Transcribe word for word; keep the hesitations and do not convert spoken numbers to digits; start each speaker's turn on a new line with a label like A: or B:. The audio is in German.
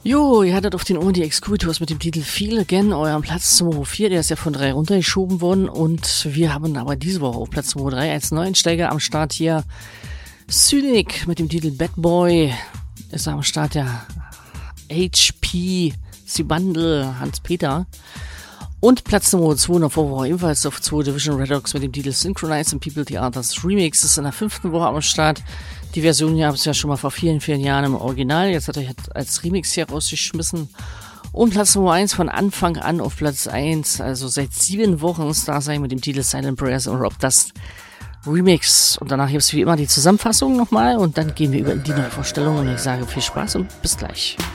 A: Jo, ihr hattet auf den Ohren die Exkuritours mit dem Titel Feel Again, euren Platz Nummer vier, der ist ja von drei runtergeschoben worden und wir haben aber diese Woche auf Platz Nummer drei als Neuensteiger am Start hier Cynic mit dem Titel Bad Boy, ist am Start der H P, Sibandel, Hans-Peter und Platz Nummer zwei in der Vorwoche ebenfalls auf zwei Division Redox mit dem Titel Synchronize and People Theaters Remix, ist in der fünften Woche am Start. Die Version hier habe ich ja schon mal vor vielen, vielen Jahren im Original. Jetzt hat er als Remix hier rausgeschmissen. Und Platz Nummer eins von Anfang an auf Platz eins. Also seit sieben Wochen Star sein mit dem Titel Silent Prayers und Rob Dust Remix. Und danach gibt es wie immer die Zusammenfassung nochmal. Und dann gehen wir über in die Neuvorstellung. Und ich sage viel Spaß und bis gleich.